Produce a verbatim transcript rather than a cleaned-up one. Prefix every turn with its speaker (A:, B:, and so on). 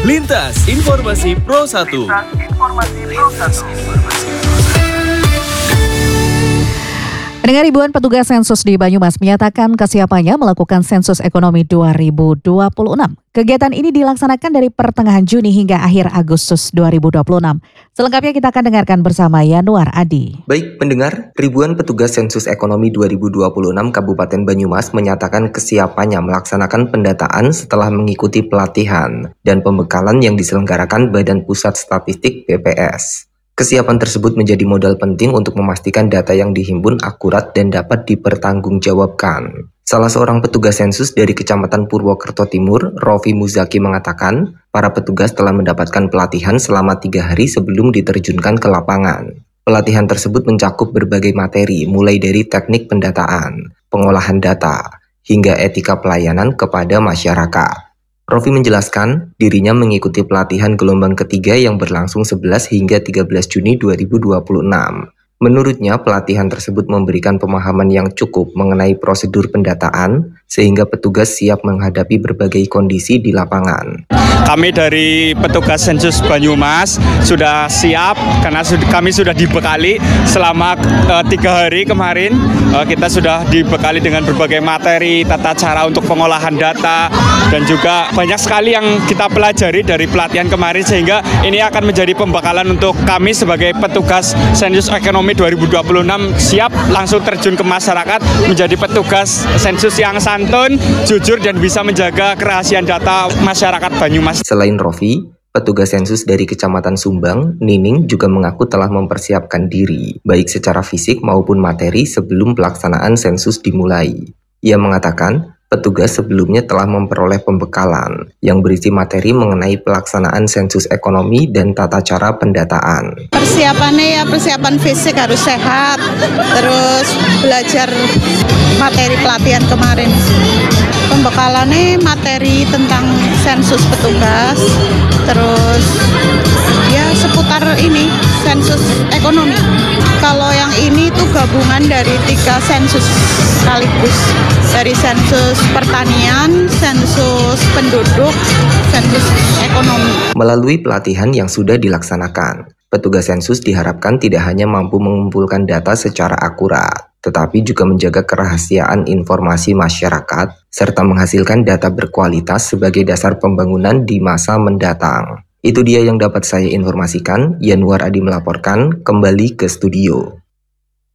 A: Lintas Informasi Pro satu.
B: Pendengar, ribuan petugas sensus di Banyumas menyatakan kesiapannya melakukan sensus ekonomi dua ribu dua puluh enam. Kegiatan ini dilaksanakan dari pertengahan Juni hingga akhir Agustus dua ribu dua puluh enam. Selengkapnya kita akan dengarkan bersama Yanuar Adi.
C: Baik pendengar, ribuan petugas sensus ekonomi dua ribu dua puluh enam Kabupaten Banyumas menyatakan kesiapannya melaksanakan pendataan setelah mengikuti pelatihan dan pembekalan yang diselenggarakan Badan Pusat Statistik B P S. Kesiapan tersebut menjadi modal penting untuk memastikan data yang dihimpun akurat dan dapat dipertanggungjawabkan. Salah seorang petugas sensus dari Kecamatan Purwokerto Timur, Rofi Muzaki mengatakan, para petugas telah mendapatkan pelatihan selama tiga hari sebelum diterjunkan ke lapangan. Pelatihan tersebut mencakup berbagai materi, mulai dari teknik pendataan, pengolahan data, hingga etika pelayanan kepada masyarakat. Rofi menjelaskan, dirinya mengikuti pelatihan gelombang ketiga yang berlangsung sebelas hingga tiga belas Juni dua ribu dua puluh enam. Menurutnya, pelatihan tersebut memberikan pemahaman yang cukup mengenai prosedur pendataan, sehingga petugas siap menghadapi berbagai kondisi di lapangan.
D: Kami dari petugas sensus Banyumas sudah siap karena kami sudah dibekali selama uh, tiga hari kemarin. Uh, kita sudah dibekali dengan berbagai materi, tata cara untuk pengolahan data, dan juga banyak sekali yang kita pelajari dari pelatihan kemarin, sehingga ini akan menjadi pembekalan untuk kami sebagai petugas sensus ekonomi dua ribu dua puluh enam siap langsung terjun ke masyarakat menjadi petugas sensus yang santun, jujur, dan bisa menjaga kerahasiaan data masyarakat Banyumas.
C: Selain Rofi, petugas sensus dari Kecamatan Sumbang, Nining juga mengaku telah mempersiapkan diri, baik secara fisik maupun materi sebelum pelaksanaan sensus dimulai. Ia mengatakan, petugas sebelumnya telah memperoleh pembekalan yang berisi materi mengenai pelaksanaan sensus ekonomi dan tata cara pendataan.
E: Persiapannya ya persiapan fisik harus sehat, terus belajar materi pelatihan kemarin. Pembekalannya materi tentang sensus petugas, terus ya seputar ini sensus ekonomi. Kalau yang ini tuh gabungan dari tiga sensus sekaligus, dari sensus pertanian, sensus penduduk, sensus ekonomi.
C: Melalui pelatihan yang sudah dilaksanakan, petugas sensus diharapkan tidak hanya mampu mengumpulkan data secara akurat, tetapi juga menjaga kerahasiaan informasi masyarakat, serta menghasilkan data berkualitas sebagai dasar pembangunan di masa mendatang. Itu dia yang dapat saya informasikan. Yanuar Adi melaporkan, kembali ke studio.